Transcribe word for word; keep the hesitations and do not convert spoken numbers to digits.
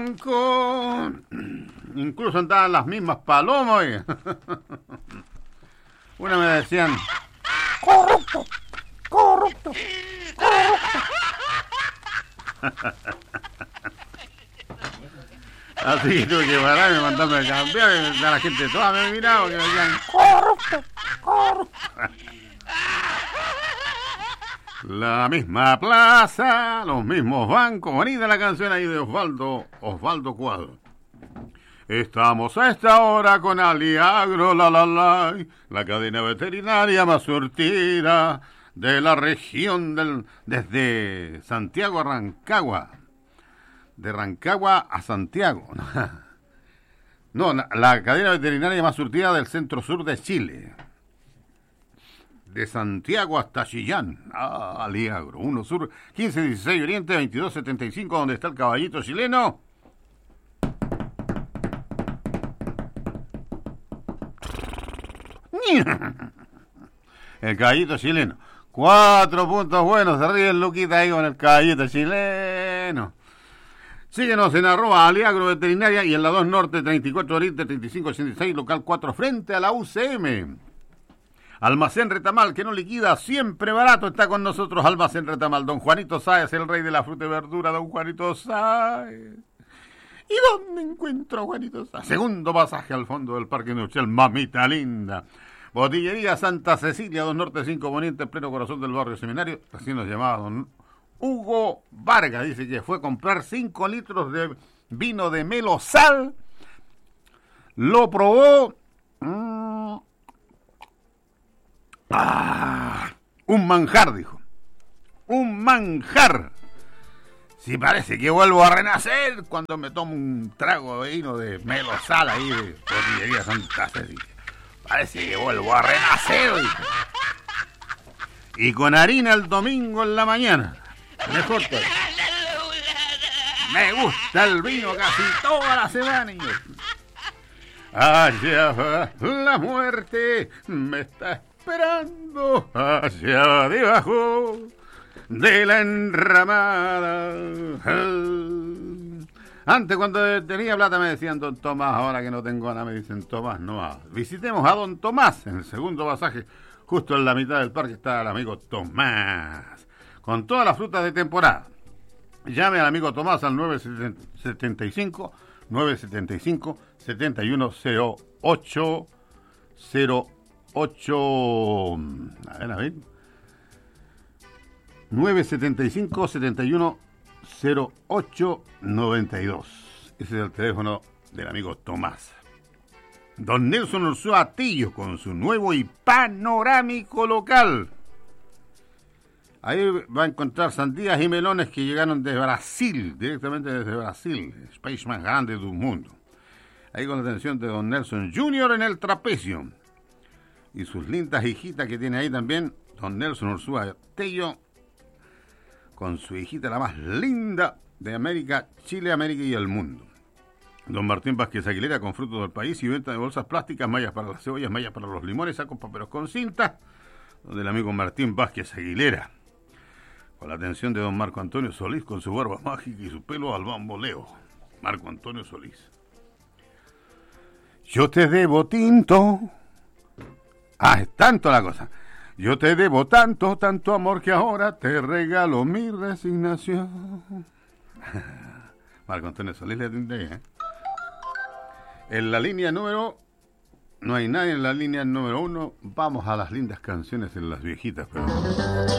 banco. Incluso andaban las mismas palomas. Oye. Una me decían: corrupto, corrupto, corrupto. Así que tuve que parar y me mandarme a cambiar. Y la gente toda me miraba porque me decían: corrupto, corrupto. La misma plaza, los mismos bancos. Bonita la canción ahí de Osvaldo, Osvaldo Cuadro. Estamos a esta hora con Aliagro, la la la, la cadena veterinaria más surtida de la región del, desde Santiago a Rancagua. De Rancagua a Santiago. No, la, la cadena veterinaria más surtida del centro sur de Chile. De Santiago hasta Chillán. Ah, Aliagro. uno sur, quince dieciséis oriente, veintidós setenta y cinco, donde está el caballito chileno. El caballito chileno. Cuatro puntos buenos. Se ríe el Luquita ahí con el caballito chileno. Síguenos en arroba Aliagro Veterinaria y en la dos Norte, treinta y cuatro Oriente, treinta y cinco ochenta y seis, local cuatro, frente a la U C M. Almacén Retamal, que no liquida, siempre barato, está con nosotros Almacén Retamal. Don Juanito Sáez, el rey de la fruta y verdura, don Juanito Sáez. ¿Y dónde encuentro a Juanito Sáez? Segundo pasaje al fondo del Parque Industrial, mamita linda. Botillería Santa Cecilia, dos Norte, cinco Poniente, en pleno corazón del barrio Seminario. Así nos llamaba don Hugo Vargas. Dice que fue a comprar cinco litros de vino de Melo Sal. Lo probó. Mmm, ah, un manjar, dijo. Un manjar. Si parece que vuelvo a renacer cuando me tomo un trago de vino de Melo Sal ahí de Botillería Santa Cecilia. Parece que vuelvo a renacer. Dijo. Y con harina el domingo en la mañana. Mejor todavía. Me gusta el vino casi toda la semana. Allá va la muerte, me está esperando. Allá debajo de la enramada. Antes, cuando tenía plata, me decían don Tomás. Ahora que no tengo nada, me dicen Tomás no. Visitemos a don Tomás. En el segundo pasaje, justo en la mitad del parque, está el amigo Tomás con todas las frutas de temporada. Llame al amigo Tomás al nueve setenta y cinco, nueve setenta y cinco, setenta y uno cero ocho cero ocho. A ver, a ver. nueve setenta y cinco, setenta y uno cero ocho noventa y dos. Ese es el teléfono del amigo Tomás. Don Nelson Ursúa Tillo con su nuevo y panorámico local. Ahí va a encontrar sandías y melones que llegaron desde Brasil, directamente desde Brasil, el país más grande del mundo. Ahí con la atención de don Nelson junior en el trapecio. Y sus lindas hijitas que tiene ahí también, don Nelson Ursúa Tello, con su hijita la más linda de América, Chile, América y el mundo. Don Martín Vázquez Aguilera con frutos del país y venta de bolsas plásticas, mallas para las cebollas, mallas para los limones, sacos paperos con cinta, donde el amigo Martín Vázquez Aguilera. Con la atención de don Marco Antonio Solís, con su barba mágica y su pelo al bamboleo. Marco Antonio Solís. Yo te debo tinto. Ah, es tanto la cosa. Yo te debo tanto, tanto amor que ahora te regalo mi resignación. Marco Antonio Solís le atendé, ¿eh? En la línea número... No hay nadie en la línea número uno. Vamos a las lindas canciones en las viejitas, pero...